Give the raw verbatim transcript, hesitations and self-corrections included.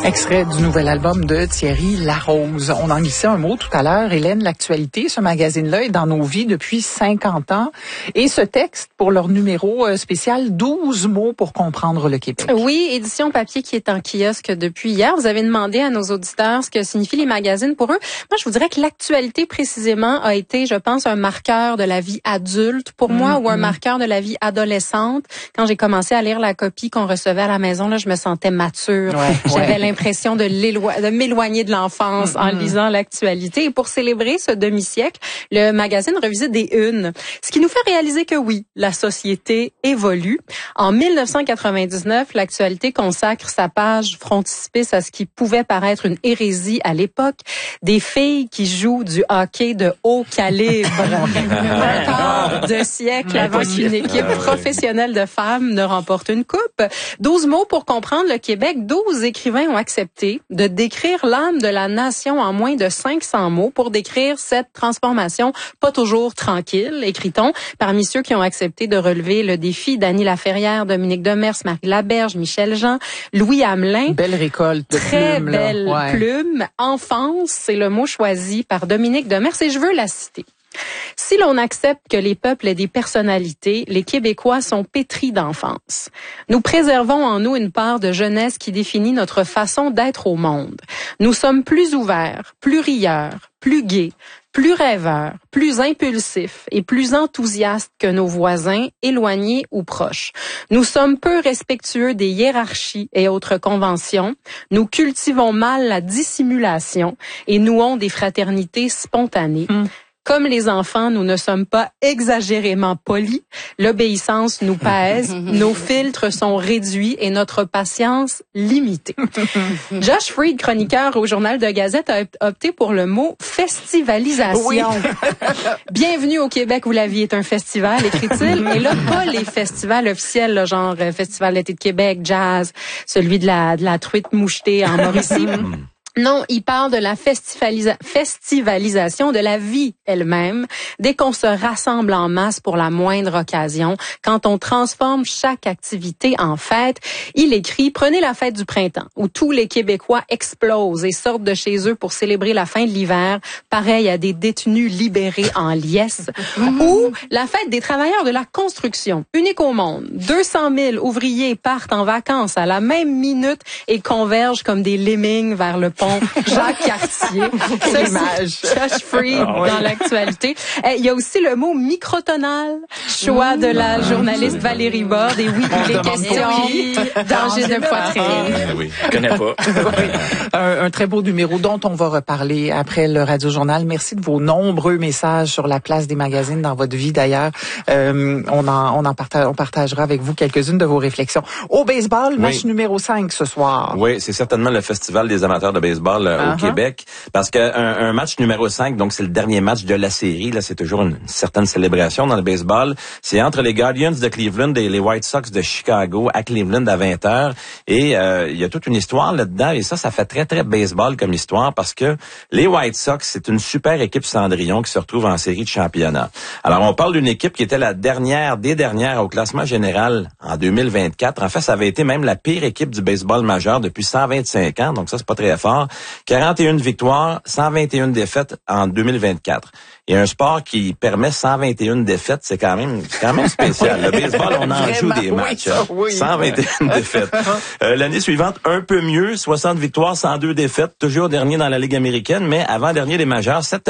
Extrait du nouvel album de Thierry Larose. On en glissait un mot tout à l'heure. Hélène, l'actualité, ce magazine-là est dans nos vies depuis cinquante ans. Et ce texte, pour leur numéro spécial, douze mots pour comprendre le Québec. Oui, édition papier qui est en kiosque depuis hier. Vous avez demandé à nos auditeurs ce que signifient les magazines pour eux. Moi, je vous dirais que l'actualité, précisément, a été, je pense, un marqueur de la vie adulte pour mmh, moi ou un mmh. marqueur de la vie adolescente. Quand j'ai commencé à lire la copie qu'on recevait à la maison, là, je me sentais mature. Ouais, J'avais ouais. l'impression de, de m'éloigner de l'enfance mm-hmm. en lisant l'actualité. Et pour célébrer ce demi-siècle, le magazine revisite des unes. Ce qui nous fait réaliser que oui, la société évolue. En dix-neuf cent quatre-vingt-dix-neuf, l'actualité consacre sa page frontispice à ce qui pouvait paraître une hérésie à l'époque. Des filles qui jouent du hockey de haut calibre. Un quart de siècle avant qu'une équipe professionnelle de femmes ne remporte une coupe. Douze mots pour comprendre le Québec. Douze écrivains ont accepté de décrire l'âme de la nation en moins de cinq cents mots pour décrire cette transformation pas toujours tranquille, écrit-on, parmi ceux qui ont accepté de relever le défi. Dany Laferrière, Dominique Demers, Marie Laberge, Michel Jean, Louis Hamelin. Belle récolte de Très plumes. Très belle ouais. plume. Enfance, c'est le mot choisi par Dominique Demers et je veux la citer. Si l'on accepte que les peuples aient des personnalités, les Québécois sont pétris d'enfance. Nous préservons en nous une part de jeunesse qui définit notre façon d'être au monde. Nous sommes plus ouverts, plus rieurs, plus gais, plus rêveurs, plus impulsifs et plus enthousiastes que nos voisins, éloignés ou proches. Nous sommes peu respectueux des hiérarchies et autres conventions. Nous cultivons mal la dissimulation et nouons des fraternités spontanées. Hum. Comme les enfants, nous ne sommes pas exagérément polis. L'obéissance nous pèse, nos filtres sont réduits et notre patience limitée. Josh Freed, chroniqueur au Journal de Gazette, a opté pour le mot festivalisation. Oui. Bienvenue au Québec où la vie est un festival, écrit-il. Et là, pas les festivals officiels, là, genre Festival d'été de Québec, jazz, celui de la, de la truite mouchetée en Mauricie. Non, il parle de la festivalisation, festivalisation de la vie elle-même, dès qu'on se rassemble en masse pour la moindre occasion, quand on transforme chaque activité en fête. Il écrit « Prenez la fête du printemps, où tous les Québécois explosent et sortent de chez eux pour célébrer la fin de l'hiver, pareil à des détenus libérés en liesse. » Ou la fête des travailleurs de la construction, unique au monde. deux cent mille ouvriers partent en vacances à la même minute et convergent comme des lemmings vers le pont Jacques Cartier. Quelle image. Josh Freed ah, oui. dans l'actualité. Il y a aussi le mot microtonal, choix mmh. de la journaliste Valérie Borde. Et oui, il est question d'angine de poitrine. Oui, je connais pas. oui. un, un très beau numéro dont on va reparler après le Radio Journal. Merci de vos nombreux messages sur la place des magazines dans votre vie d'ailleurs. Euh, on en, on en partage, on partagera avec vous quelques-unes de vos réflexions. Au baseball, oui. match numéro cinq ce soir. Oui, c'est certainement le festival des amateurs de baseball. Uh-huh. Au Québec, parce que un, un match numéro cinq, donc c'est le dernier match de la série, là c'est toujours une certaine célébration dans le baseball, c'est entre les Guardians de Cleveland et les White Sox de Chicago à Cleveland à vingt heures, et euh, il y a toute une histoire là-dedans, et ça, ça fait très très baseball comme histoire, parce que les White Sox, c'est une super équipe Cendrillon qui se retrouve en série de championnat. Alors on parle d'une équipe qui était la dernière des dernières au classement général en deux mille vingt-quatre. En fait, ça avait été même la pire équipe du baseball majeur depuis cent vingt-cinq ans, donc ça c'est pas très fort. quarante et une victoires, cent vingt et une défaites en deux mille vingt-quatre. Et un sport qui permet cent vingt et une défaites, c'est quand même c'est quand même spécial. Le baseball, on en Vraiment, joue des matchs. Oui, ça, oui. cent vingt et une défaites. Euh, l'année suivante, un peu mieux, soixante victoires, cent deux défaites, toujours dernier dans la Ligue américaine, mais avant-dernier des majeurs, sept